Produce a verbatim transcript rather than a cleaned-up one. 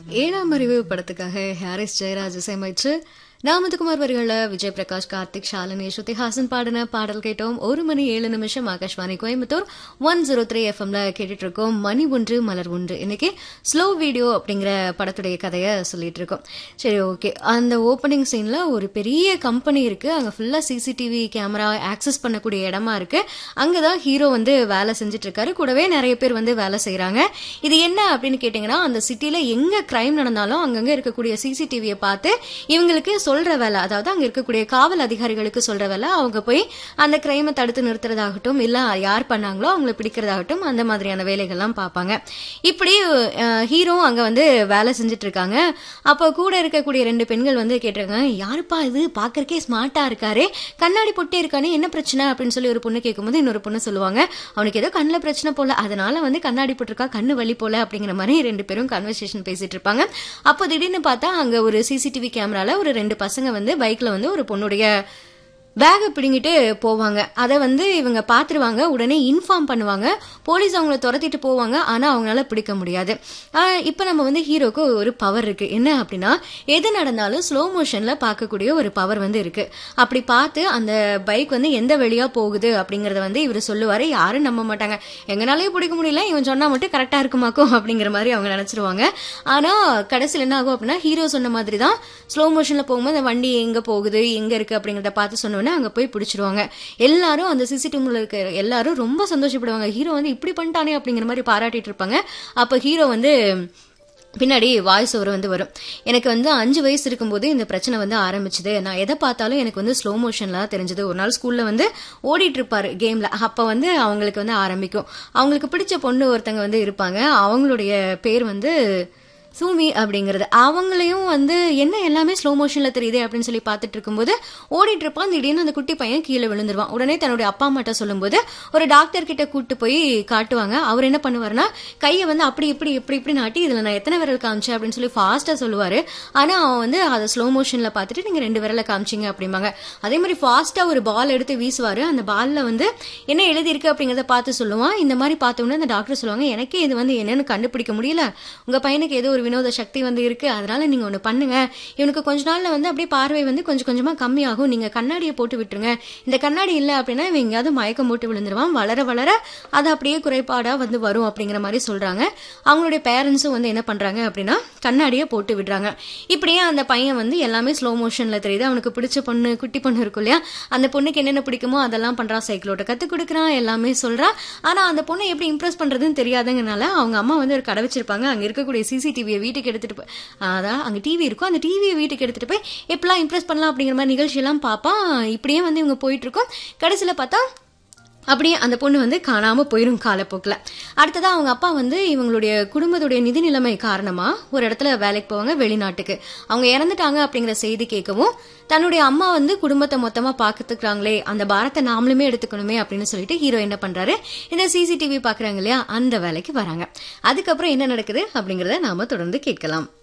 ஏழாம் அறிவு படத்துக்காக ஹாரிஸ் ஜெயராஜ் இசையமைச்சு நாமதுகுமார் வரிகள விஜய் பிரகாஷ், கார்த்திக், ஷாலினி, ஸ்ருதிஹாசன் பாடின பாடல் கேட்டோம். ஒரு மணி ஏழு நிமிஷம் Akashvani Coimbatore one zero three எஃப்எம்ல கேட்டுட்டு இருக்கோம். மணி ஒன்று மலர் ஒன்று. இன்னைக்கு ஸ்லோ வீடியோ அப்படிங்கிற படத்துடைய கதையை சொல்லிட்டு இருக்கோம். சரி, ஓகே. அந்த ஓப்பனிங் சீன்ல ஒரு பெரிய கம்பெனி இருக்கு. அங்க ஃபுல்லா சிசிடிவி கேமரா ஆக்சஸ் பண்ணக்கூடிய இடமா இருக்கு. அங்கதான் ஹீரோ வந்து வேலை செஞ்சுட்டு இருக்காரு. கூடவே நிறைய பேர் வந்து வேலை செய்யறாங்க. இது என்ன அப்படின்னு கேட்டீங்கன்னா, அந்த சிட்டில எங்க கிரைம் நடந்தாலும் அங்கங்க இருக்கக்கூடிய சிசிடிவியை பார்த்து இவங்களுக்கு சொல்ற வேலை, அதாவது அங்க இருக்கக்கூடிய காவல் அதிகாரிகளுக்கு சொல்ற வேலை, அவங்க போய் அந்த கிரைமை தடுத்து நிறுத்துறதாகட்டும், இல்ல யார் பண்ணாங்களோ அவங்களை பிடிக்கிறதாகட்டும், அந்த மாதிரியான வேலைகள்லாம் பார்ப்பாங்க. இப்படி ஹீரோ அங்க வந்து வேலை செஞ்சுட்டு இருக்காங்க. அப்போ கூட இருக்கக்கூடிய ரெண்டு பெண்கள் வந்து கேட்டிருக்காங்க, யாருப்பா இது, பாக்கறக்கே ஸ்மார்ட்டா இருக்காரு, கண்ணாடி பொட்டே இருக்கானே, என்ன பிரச்சனை அப்படின்னு சொல்லி ஒரு பொண்ணு கேட்கும்போது இன்னொரு பொண்ணு சொல்லுவாங்க, அவனுக்கு ஏதோ கண்ணுல பிரச்சனை போல, அதனால வந்து கண்ணாடி போட்டிருக்கா, கண்ணு வலி போல அப்படிங்கிற மாதிரி ரெண்டு பேரும் கன்வர்சேஷன் பேசிட்டு இருப்பாங்க. அப்போ திடீர்னு பார்த்தா அங்க ஒரு சிசிடிவி கேமரால ஒரு ரெண்டு பசங்க வந்து பைக்ல வந்து ஒரு பொண்ணுடைய பேக பிடிங்கிட்டு போவாங்க. அதை வந்து இவங்க பாத்துருவாங்க. உடனே இன்ஃபார்ம் பண்ணுவாங்க. போலீஸ் அவங்கள துரத்திட்டு போவாங்க. ஆனா அவங்களால பிடிக்க முடியாது. இப்ப நம்ம வந்து ஹீரோக்கு ஒரு பவர் இருக்கு. என்ன அப்படின்னா, எது நடந்தாலும் ஸ்லோ மோஷன்ல பார்க்கக்கூடிய ஒரு பவர் வந்து இருக்கு. அப்படி பார்த்து அந்த பைக் வந்து எந்த வழியா போகுது அப்படிங்கறத வந்து இவர் சொல்லுவாரு. யாரும் நம்ப மாட்டாங்க. எங்கனாலயே பிடிக்க முடியல, இவன் சொன்னா மட்டும் கரெக்டா இருக்குமாக்கும் அப்படிங்கிற மாதிரி அவங்க நினைச்சிருவாங்க. ஆனா கடைசியில் என்ன ஆகும் அப்படின்னா, ஹீரோ சொன்ன மாதிரி தான் ஸ்லோ மோஷன்ல போகும்போது அந்த வண்டி எங்க போகுது, எங்க இருக்கு அப்படிங்கறத பார்த்து சொன்ன அங்க போய் பிடிச்சிருவாங்க. எல்லாரும் அந்த சிசிடிவில இருக்க எல்லாரும் ரொம்ப சந்தோஷப்படுவாங்க. ஹீரோ வந்து இப்படி பண்ணிட்டானே அப்படிங்கிற மாதிரி பாராட்டிட்டு இருப்பாங்க. அப்ப ஹீரோ வந்து பின்னாடி வாய்ஸ் ஓவர் வந்து வரும். எனக்கு வந்து அஞ்சு வயசு இருக்கும்போது இந்த பிரச்சனை வந்து ஆரம்பிச்சது. நான் எதை பார்த்தாலும் எனக்கு வந்து ஸ்லோ மோஷன்ல தெரிஞ்சது. ஒரு நாள் ஸ்கூல்ல வந்து ஓடிட்டு இருப்பாரு கேம்ல. அப்ப வந்து அவங்களுக்கு வந்து ஆரம்பிக்கும். அவங்களுக்கு பிடிச்ச பொண்ணு ஒருத்தங்க வந்து இருப்பாங்க. அவங்களுடைய பேர் வந்து சூமி அப்படிங்கிறது. அவங்களையும் வந்து என்ன எல்லாமே ஸ்லோ மோஷன்ல தெரியுது அப்படின்னு சொல்லி பார்த்துட்டு இருக்கும்போது ஓடிட்டு இருப்பான். திடீர்னு அந்த குட்டி பையன் கீழே விழுந்துருவான். உடனே தன்னுடைய அப்பா அம்மாட்ட சொல்லும்போது ஒரு டாக்டர் கிட்ட கூட்டு போய் காட்டுவாங்க. அவர் என்ன பண்ணுவாருன்னா, கையை வந்து அப்படி இப்படி இப்படி இப்படி நாட்டி இதுல நான் எத்தனை விரல் காமிச்சேன் அப்படின்னு சொல்லி ஃபாஸ்டா சொல்லுவாரு. ஆனா அவன் வந்து அதை ஸ்லோ மோஷன்ல பார்த்துட்டு நீங்க ரெண்டு விரல காமிச்சிங்க அப்படிம்பாங்க. அதே மாதிரி ஃபாஸ்டா ஒரு பால் எடுத்து வீசுவாரு. அந்த பால்ல வந்து என்ன எழுதி இருக்கு அப்படிங்கறத பார்த்து சொல்லுவான். இந்த மாதிரி பார்த்தோம்னா அந்த டாக்டர் சொல்லுவாங்க, எனக்கே இது வந்து என்னன்னு கண்டுபிடிக்க முடியல, உங்க பையனுக்கு ஏதோ ஒரு வினோத சக்தி வந்து இருக்கு, அதனால நீங்க ஒண்ணு பண்ணுங்க, இவனுக்கு கொஞ்ச நாள்ல வந்து அப்படியே பார்வை வந்து கொஞ்சம் கொஞ்சமா கம்மியாகும், நீங்க கண்ணாடியை போட்டு விட்டுருங்க, இந்த கண்ணாடி இல்ல அப்படின்னா இவன் எங்கேயாவது மயக்கம் போட்டு விழுந்துருவான், வளர வளர அது அப்படியே குறைபாடா வந்து வரும் அப்படிங்கிற மாதிரி சொல்றாங்க. அவங்களுடைய பேரண்ட்ஸும் வந்து என்ன பண்றாங்க அப்படின்னா கண்ணாடியை போட்டு விடுறாங்க. இப்படியே அந்த பையன் வந்து எல்லாமே ஸ்லோ மோஷன்ல தெரியுது. அவனுக்கு பிடிச்ச பொண்ணு, குட்டி பொண்ணு இருக்கும் இல்லையா, அந்த பொண்ணுக்கு என்னென்ன பிடிக்குமோ அதெல்லாம் பண்றான், சைக்கிளோட்ட கத்து கொடுக்குறான், எல்லாமே சொல்றான். ஆனா அந்த பொண்ணை எப்படி இம்ப்ரெஸ் பண்றதுன்னு தெரியாதுங்கனால அவங்க அம்மா வந்து ஒரு கடை வச்சிருப்பாங்க. அங்க இருக்கக்கூடிய சிசிடிவியை வீட்டுக்கு எடுத்துட்டு போய், அதான் அங்க டிவி இருக்கும், அந்த டிவியை வீட்டுக்கு எடுத்துட்டு போய் எப்பெல்லாம் இம்ப்ரெஸ் பண்ணலாம் அப்படிங்கிற மாதிரி நிகழ்ச்சி எல்லாம் பாப்பான். இப்படியே வந்து இவங்க போயிட்டு இருக்கோம். கடைசியில பார்த்தா அப்படியே அந்த பொண்ணு வந்து காணாம போயிரும் காலப்போக்கில். அடுத்ததா அவங்க அப்பா வந்து இவங்களுடைய குடும்பத்துடைய நிதி நிலைமை காரணமா ஒரு இடத்துல வேலைக்கு போவாங்க, வெளிநாட்டுக்கு. அவங்க இறந்துட்டாங்க அப்படிங்கிற செய்தி கேட்கவும் தன்னுடைய அம்மா வந்து குடும்பத்தை மொத்தமா பாத்துக்கிறாங்களே, அந்த பாரத்தை நாமளுமே எடுத்துக்கணுமே அப்படின்னு சொல்லிட்டு ஹீரோ என்ன பண்றாரு, இந்த சிசிடிவி பாக்குறாங்க இல்லையா, அந்த வேலைக்கு வராங்க. அதுக்கப்புறம் என்ன நடக்குது அப்படிங்கறத நாம தொடர்ந்து கேட்கலாம்.